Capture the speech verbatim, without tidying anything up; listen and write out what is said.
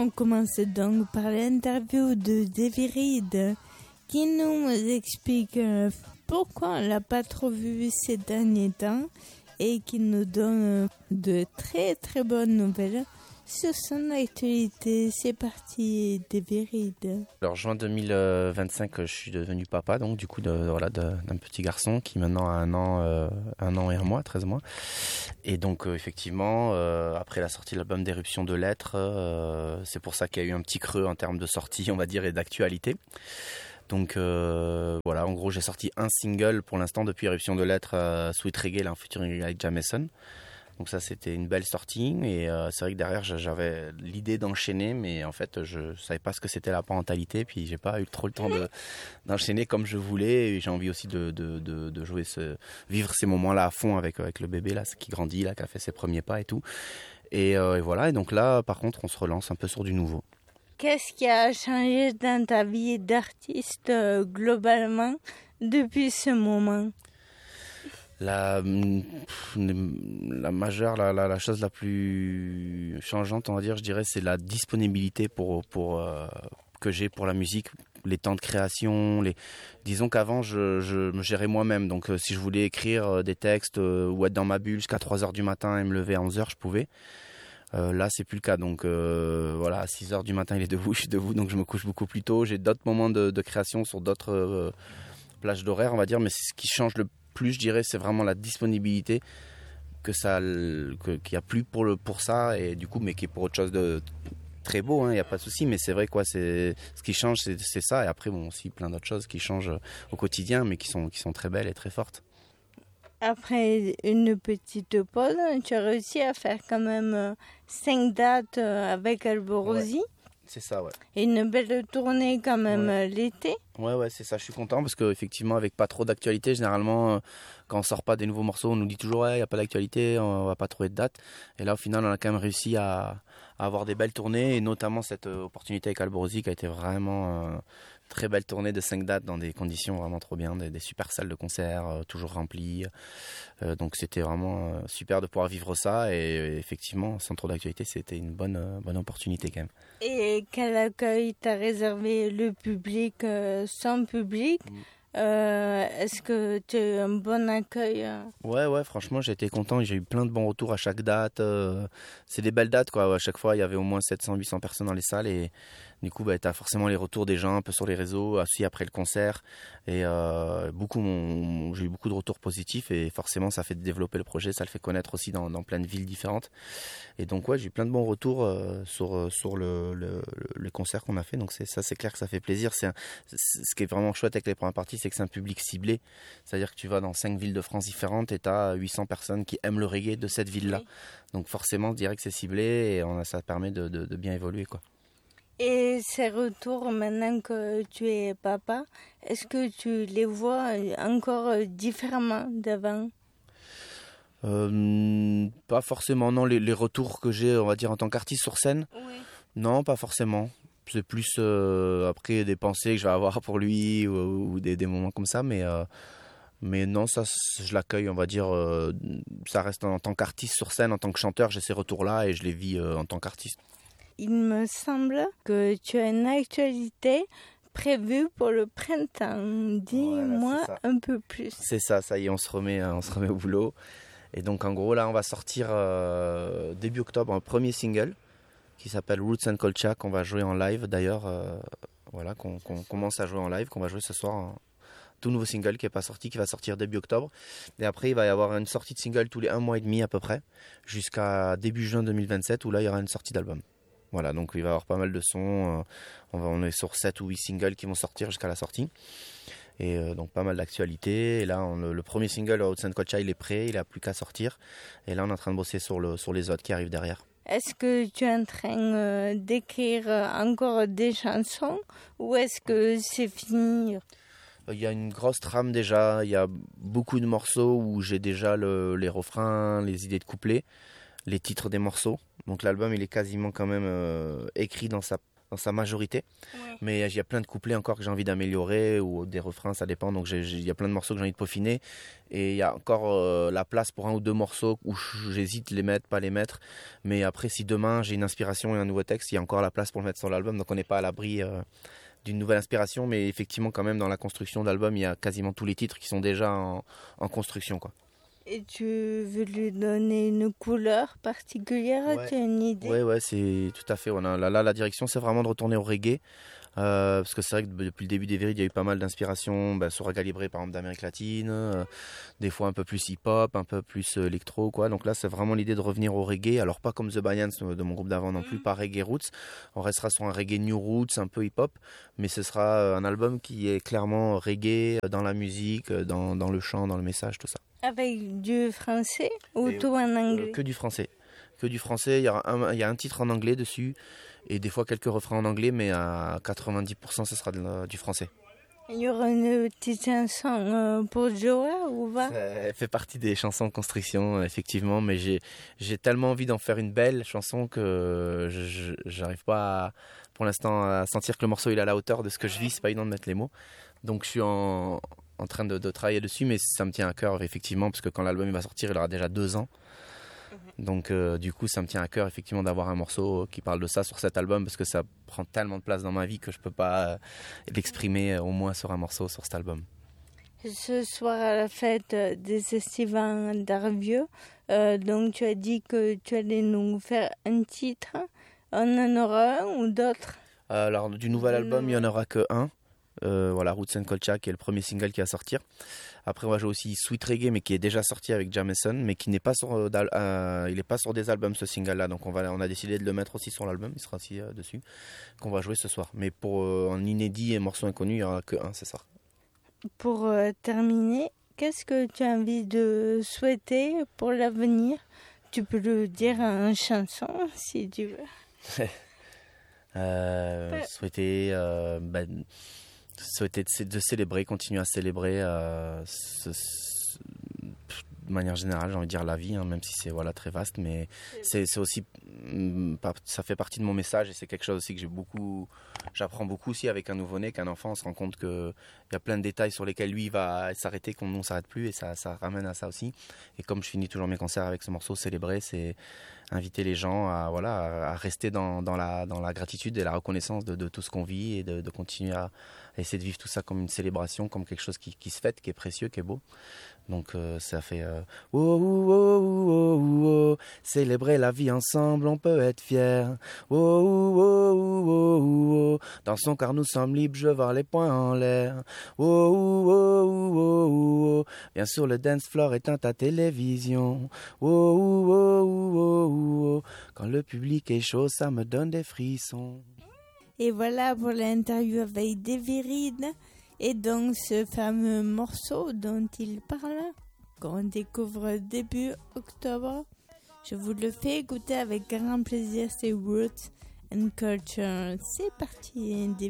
On commence donc par l'interview de Davy Reed qui nous explique pourquoi on l'a pas trop vu ces derniers temps et qui nous donne de très très bonnes nouvelles sur son actualité. C'est parti, Davy Reed. Alors juin deux mille vingt-cinq, je suis devenu papa, donc du coup de, voilà, de, d'un petit garçon qui maintenant a un an, euh, un an et un mois, treize mois. Et donc euh, effectivement, euh, après la sortie de l'album d'Éruption de Lettres, euh, c'est pour ça qu'il y a eu un petit creux en termes de sortie, on va dire, et d'actualité. Donc euh, voilà, en gros j'ai sorti un single pour l'instant depuis Éruption de Lettres, euh, Sweet Reggae, là, en featuring avec Jameson. Donc ça c'était une belle sortie et euh, c'est vrai que derrière j'avais l'idée d'enchaîner, mais en fait je savais pas ce que c'était la parentalité, puis j'ai pas eu trop le temps de, d'enchaîner comme je voulais, et j'ai envie aussi de, de, de, de jouer ce, vivre ces moments-là à fond avec, avec le bébé là, qui grandit, là, qui a fait ses premiers pas et tout. Et, euh, et voilà, et donc là par contre on se relance un peu sur du nouveau. Qu'est-ce qui a changé dans ta vie d'artiste euh, globalement depuis ce moment ? La, la majeure, la, la, la chose la plus changeante, on va dire, je dirais, c'est la disponibilité pour, pour, euh, que j'ai pour la musique, les temps de création. Les... Disons qu'avant, je, je me gérais moi-même. Donc, euh, si je voulais écrire euh, des textes euh, ou être dans ma bulle jusqu'à trois heures du matin et me lever à onze heures, je pouvais. Euh, là, c'est plus le cas. Donc, euh, voilà, à six heures du matin, il est debout, je suis debout, donc je me couche beaucoup plus tôt. J'ai d'autres moments de, de création sur d'autres euh, plages d'horaire, on va dire, mais ce qui change le plus, je dirais, c'est vraiment la disponibilité que ça, que, qu'il n'y a plus pour, le, pour ça, et du coup, mais qui est pour autre chose de très beau, il hein, n'y a pas de souci, mais c'est vrai, quoi, c'est, ce qui change, c'est, c'est ça, et après, bon, aussi plein d'autres choses qui changent au quotidien, mais qui sont, qui sont très belles et très fortes. Après une petite pause, tu as réussi à faire quand même cinq dates avec Alborosie. Ouais. C'est ça, ouais. Et une belle tournée quand même ouais. l'été. Ouais, ouais, c'est ça. Je suis content parce qu'effectivement, avec pas trop d'actualité, généralement, euh, quand on sort pas des nouveaux morceaux, on nous dit toujours, ouais, il n'y a pas d'actualité, on va pas trouver de date. Et là, au final, on a quand même réussi à, à avoir des belles tournées, et notamment cette euh, opportunité avec Alborosie qui a été vraiment euh, très belle tournée de cinq dates dans des conditions vraiment trop bien, des, des super salles de concert, euh, toujours remplies. Euh, donc c'était vraiment euh, super de pouvoir vivre ça, et, et effectivement, sans trop d'actualité, c'était une bonne, euh, bonne opportunité quand même. Et quel accueil t'a réservé le public, euh, sans public mmh. euh, Est-ce que tu as eu un bon accueil euh... Ouais, ouais, franchement, j'ai été content. J'ai eu plein de bons retours à chaque date. Euh, c'est des belles dates, quoi. À chaque fois, il y avait au moins sept cents à huit cents personnes dans les salles, et du coup, bah, tu as forcément les retours des gens un peu sur les réseaux, aussi après le concert. Et euh, beaucoup m'ont, j'ai eu beaucoup de retours positifs, et forcément, ça fait développer le projet, ça le fait connaître aussi dans, dans plein de villes différentes. Et donc, ouais, j'ai eu plein de bons retours euh, sur, sur le, le, le concert qu'on a fait. Donc, c'est, ça, c'est clair que ça fait plaisir. C'est un, c'est, ce qui est vraiment chouette avec les premières parties, c'est que c'est un public ciblé. C'est-à-dire que tu vas dans cinq villes de France différentes et tu as huit cents personnes qui aiment le reggae de cette ville-là. Oui. Donc, forcément, je dirais que c'est ciblé, et on a, ça permet de, de, de bien évoluer, quoi. Et ces retours, maintenant que tu es papa, est-ce que tu les vois encore différemment d'avant ? Euh, pas forcément, non. Les, les retours que j'ai, on va dire, en tant qu'artiste sur scène, oui. Non, pas forcément. C'est plus euh, après des pensées que je vais avoir pour lui, ou, ou des, des moments comme ça, mais, euh, mais non, ça, je l'accueille, on va dire, euh, ça reste en, en tant qu'artiste sur scène, en tant que chanteur, j'ai ces retours-là, et je les vis euh, en tant qu'artiste. Il me semble que tu as une actualité prévue pour le printemps. Dis-moi voilà, un peu plus. C'est ça, ça y est, on se remet, on se remet au boulot. Et donc en gros, là, on va sortir euh, début octobre un premier single qui s'appelle Roots and Culture, qu'on va jouer en live d'ailleurs. Euh, voilà, qu'on, qu'on commence à jouer en live, qu'on va jouer ce soir. Un tout nouveau single qui n'est pas sorti, qui va sortir début octobre. Et après, il va y avoir une sortie de single tous les un mois et demi à peu près, jusqu'à début juin deux mille vingt-sept, où là, il y aura une sortie d'album. Voilà, donc il va y avoir pas mal de sons. On, va, on est sur sept ou huit singles qui vont sortir jusqu'à la sortie. Et euh, donc pas mal d'actualités. Et là, on, le, le premier single, Roots and Culture, il est prêt, il n'a plus qu'à sortir. Et là, on est en train de bosser sur, le, sur les autres qui arrivent derrière. Est-ce que tu es en train euh, d'écrire encore des chansons, ou est-ce que c'est fini ? Il y a une grosse trame déjà. Il y a beaucoup de morceaux où j'ai déjà le, les refrains, les idées de couplets, les titres des morceaux. Donc l'album, il est quasiment quand même euh, écrit dans sa dans sa majorité. Ouais. Mais il y a plein de couplets encore que j'ai envie d'améliorer ou des refrains, ça dépend. Donc il y a plein de morceaux que j'ai envie de peaufiner. Et il y a encore euh, la place pour un ou deux morceaux où j'hésite les mettre, pas les mettre. Mais après, si demain j'ai une inspiration et un nouveau texte, il y a encore la place pour le mettre sur l'album. Donc on n'est pas à l'abri euh, d'une nouvelle inspiration. Mais effectivement, quand même, dans la construction d'album, il y a quasiment tous les titres qui sont déjà en, en construction, quoi. Et tu veux lui donner une couleur particulière, Ouais. tu as une idée? Ouais, ouais, c'est tout à fait. On a, là, là, la direction, c'est vraiment de retourner au reggae. Euh, parce que c'est vrai que depuis le début des Vérides, il y a eu pas mal d'inspiration bah, sur Raga Libre, par exemple, d'Amérique latine, euh, des fois un peu plus hip-hop, un peu plus euh, électro, quoi. Donc là, c'est vraiment l'idée de revenir au reggae. Alors, pas comme The Bayans de mon groupe d'avant non plus, pas reggae roots. On restera sur un reggae new roots, un peu hip-hop, mais ce sera un album qui est clairement reggae dans la musique, dans, dans le chant, dans le message, tout ça. Avec du français ou Et, tout en anglais? euh, Que du français. Que du français. Il y, aura un, il y a un titre en anglais dessus et des fois quelques refrains en anglais, mais à quatre-vingt-dix pour cent, ce sera de, du français. Il y aura une petite chanson euh, pour Joey ou pas? Ça fait partie des chansons en construction, effectivement, mais j'ai, j'ai tellement envie d'en faire une belle chanson que je, j'arrive pas à, pour l'instant à sentir que le morceau il est à la hauteur de ce que je vis. C'est pas évident de mettre les mots. Donc je suis en, en train de, de travailler dessus, mais ça me tient à cœur, effectivement, parce que quand l'album il va sortir, il aura déjà deux ans. Donc euh, du coup ça me tient à cœur effectivement d'avoir un morceau qui parle de ça sur cet album, parce que ça prend tellement de place dans ma vie que je peux pas euh, l'exprimer euh, au moins sur un morceau sur cet album. Ce soir à la fête des festivals d'Arvieux, euh, donc tu as dit que tu allais nous faire un titre. On en aura un ou d'autres? Euh, alors du nouvel album il n'y en aura que un. Euh, voilà, Roots and Culture qui est le premier single qui va sortir. Après on va jouer aussi Sweet Reggae, mais qui est déjà sorti avec Jameson, mais qui n'est pas sur, euh, il n'est pas sur des albums ce single là, donc on, va, on a décidé de le mettre aussi sur l'album, il sera aussi euh, dessus, qu'on va jouer ce soir. Mais pour euh, en inédit et morceau inconnu, il n'y aura que un, c'est ça. Pour euh, terminer, qu'est-ce que tu as envie de souhaiter pour l'avenir? Tu peux le dire en chanson si tu veux. euh, Ouais. Souhaiter... Euh, ben, souhaiter de, de célébrer, continuer à célébrer euh, ce, ce, de manière générale, j'ai envie de dire la vie, hein, même si c'est voilà, très vaste, mais c'est, c'est aussi, ça fait partie de mon message et c'est quelque chose aussi que j'ai beaucoup, j'apprends beaucoup aussi avec un nouveau-né, qu'un enfant, on se rend compte qu'il y a plein de détails sur lesquels lui il va s'arrêter, qu'on ne s'arrête plus, et ça, ça ramène à ça aussi. Et comme je finis toujours mes concerts avec ce morceau, célébrer, c'est inviter les gens à, voilà, à rester dans, dans, la, dans la gratitude et la reconnaissance de, de tout ce qu'on vit et de, de continuer à essayer de vivre tout ça comme une célébration, comme quelque chose qui, qui se fête, qui est précieux, qui est beau. Donc euh, ça fait euh, oh, oh, oh, oh, oh, célébrer la vie ensemble, on peut être fier. Oh, oh, oh, oh, oh, dansons car nous sommes libres, je vois les poings en l'air. Oh, oh, oh, oh, oh, bien sûr le dance floor éteint ta télévision. Oh, oh, oh, oh, oh, quand le public est chaud, ça me donne des frissons. Et voilà pour l'interview avec David. Et donc ce fameux morceau dont il parle, qu'on découvre début octobre, je vous le fais écouter avec grand plaisir, c'est Roots and Culture. C'est parti.